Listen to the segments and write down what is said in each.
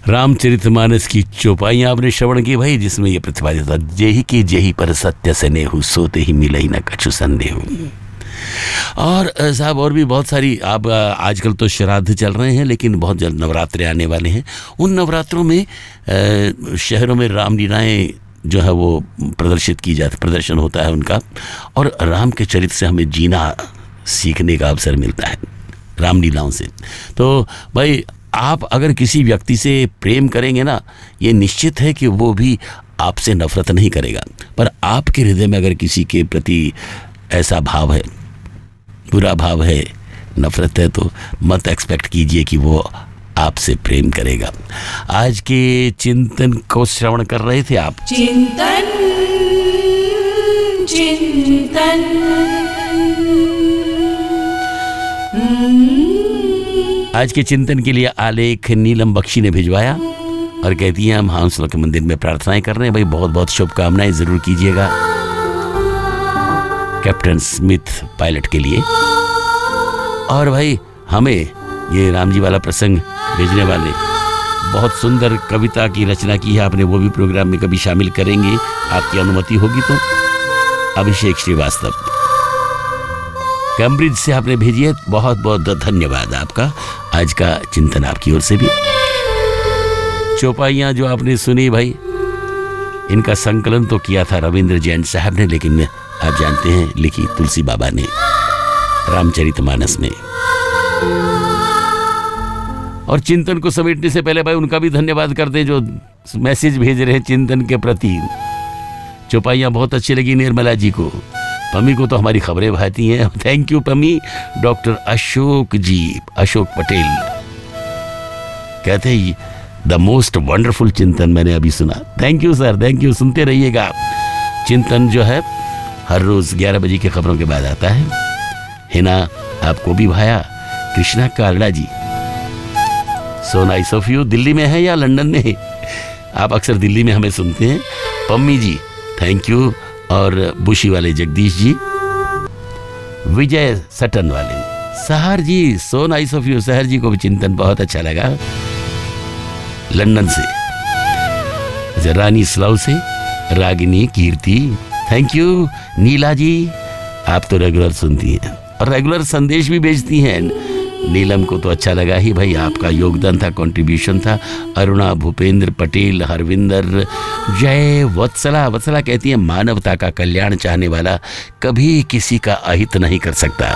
रामचरितमानस की चौपाइयाँ आपने श्रवण की भाई, जिसमें ये प्रतिपादित था, जेहि की जेहि पर सत्य से नेहु, सोते ही मिलई न कछु संदेहु। और साहब और भी बहुत सारी, आप आजकल तो श्राद्ध चल रहे हैं, लेकिन बहुत जल्द नवरात्रे आने वाले हैं। उन नवरात्रों में शहरों में रामलीलाएँ जो है वो प्रदर्शित की जाती, प्रदर्शन होता है उनका, और राम के चरित्र से हमें जीना सीखने का अवसर मिलता है रामलीलाओं से। तो भाई आप अगर किसी व्यक्ति से प्रेम करेंगे ना, ये निश्चित है कि वो भी आपसे नफरत नहीं करेगा, पर आपके हृदय में अगर किसी के प्रति ऐसा भाव है, बुरा भाव है, नफरत है, तो मत एक्सपेक्ट कीजिए कि वो आपसे प्रेम करेगा। आज के चिंतन को श्रवण कर रहे थे आप। चिंतन चिंतन आज के चिंतन के लिए आलेख नीलम बख्शी ने भिजवाया और कहती हैं हम हाउंसलो के मंदिर में प्रार्थनाएं कर रहे हैं। भाई बहुत बहुत शुभकामनाएं जरूर कीजिएगा कैप्टन स्मिथ पायलट के लिए। और भाई हमें ये राम जी वाला प्रसंग भेजने वाले बहुत सुंदर कविता की रचना की है आपने, वो भी प्रोग्राम में कभी शामिल करेंगे, आपकी अनुमति होगी तो। अभिषेक श्रीवास्तव कैम्ब्रिज से आपने भेजी है, बहुत बहुत धन्यवाद आपका। आज का चिंतन आपकी ओर से भी। चौपाइयाँ जो आपने सुनी भाई, इनका संकलन तो किया था रविंद्र जैन साहब ने, लेकिन आप जानते हैं लिखी तुलसी बाबा ने रामचरितमानस में। और चिंतन को समेटने से पहले भाई उनका भी धन्यवाद कर दें जो मैसेज भेज रहे हैं चिंतन के प्रति। चौपाइयाँ बहुत अच्छी लगी निर्मला जी को, पमी को तो हमारी खबरें भाती हैं, thank you Pammi. Doctor Ashok जी, अशोक पटेल कहते हैं द मोस्ट वंडरफुल चिंतन मैंने अभी सुना। Thank you sir, thank you. सुनते रहिएगा। चिंतन जो है हर रोज 11 बजे की खबरों के बाद आता है। हिना आपको भी भाया। कृष्णा कालड़ा जी, so nice of you. Delhi में है या लंदन में है? आप अक्सर दिल्ली में हमें सुनते हैं। पम्मी जी थैंक यू। और बुशी वाले जगदीश जी, विजय सटन वाले, सहर जी सो नाइस ऑफ यू। सहर जी को भी चिंतन बहुत अच्छा लगा लंदन से। रानी स्लाउ से रागिनी कीर्ति थैंक यू। नीला जी आप तो रेगुलर सुनती हैं और रेगुलर संदेश भी भेजती हैं। नीलम को तो अच्छा लगा ही भाई, आपका योगदान था, कंट्रीब्यूशन था। अरुणा, भूपेंद्र पटेल, हरविंदर, जय वत्सला। वत्सला कहती है मानवता का कल्याण चाहने वाला कभी किसी का अहित नहीं कर सकता।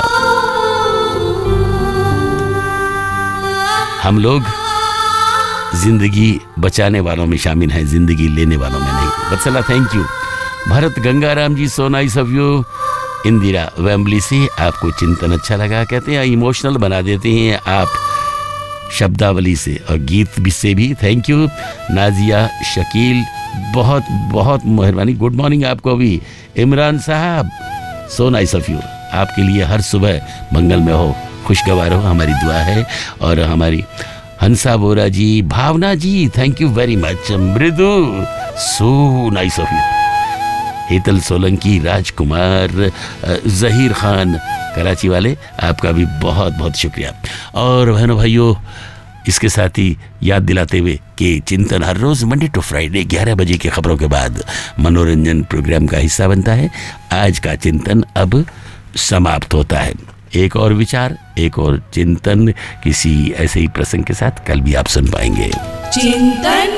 हम लोग जिंदगी बचाने वालों में शामिल हैं, जिंदगी लेने वालों में नहीं। वत्सला thank you. Bharat Gangaram ji so nice of you. Indira Wembley से आपको चिंतन अच्छा लगा, कहते हैं इमोशनल बना देते हैं आप शब्दावली से और गीत भी से भी। Thank you. नाजिया शकील बहुत बहुत मेहरबानी। गुड मॉर्निंग आपको भी। इमरान साहब सो नाइस ऑफ यू। आपके लिए हर सुबह मंगल में हो, खुशगवार हो, हमारी दुआ है। और हमारी हंसा बोरा जी, भावना जी थैंक यू वेरी मच। मृदु so nice of you. Hetal Solanki, राजकुमार, जहीर खान कराची वाले, आपका भी बहुत बहुत शुक्रिया। और बहनों भाइयों, इसके साथ ही याद दिलाते हुए कि चिंतन हर रोज मंडे टू फ्राइडे 11 बजे की खबरों के बाद मनोरंजन प्रोग्राम का हिस्सा बनता है। आज का चिंतन अब समाप्त होता है। एक और विचार, एक और चिंतन किसी ऐसे ही प्रसंग के साथ कल भी आप सुन पाएंगे। चिंतन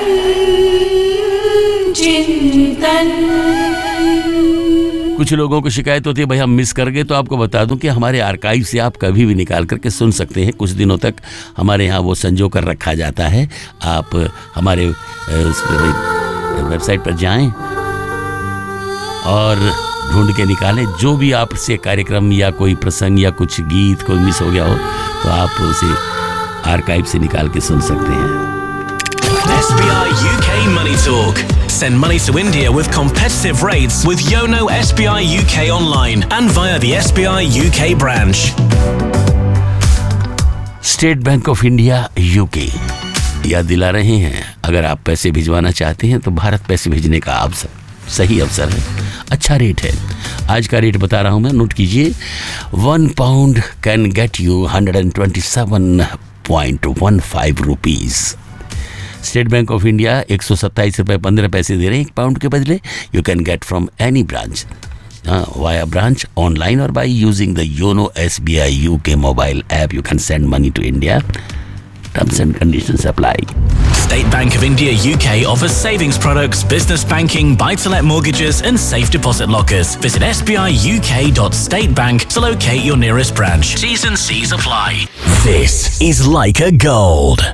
चिंतन। कुछ लोगों को शिकायत होती है भाई हम मिस कर गए, तो आपको बता दूं कि हमारे आर्काइव से आप कभी भी निकाल करके सुन सकते हैं। कुछ दिनों तक हमारे यहाँ वो संजो कर रखा जाता है। आप हमारे वेबसाइट पर जाएं और ढूंढ के निकालें जो भी आपसे कार्यक्रम या कोई प्रसंग या कुछ गीत कोई मिस हो गया हो, तो आप उसे आर्काइव से निकाल के सुन सकते हैं। SBI UK Money Talk. Send money to India with competitive rates with Yono SBI UK online and via the SBI UK branch. State bank of India UK याद दिला रहे हैं, अगर आप पैसे भिजवाना चाहते हैं तो भारत पैसे भेजने का अवसर, सही अवसर है, अच्छा रेट है। आज का रेट बता रहा हूं मैं, नोट कीजिए। 1 pound can get you 127.15 rupees. State bank of India 127 रुपये 15 पैसे दे रहे हैं 1 पाउंड के बदले. You can get from any branch, via branch, online, or by using the YONO SBI UK mobile app. You can send money to India. Terms and conditions apply. State Bank of India UK offers savings products, business banking, buy-to-let mortgages and safe deposit lockers. Visit sbiuk.statebank to locate your nearest branch. T's and C's apply. This is Leica Gold.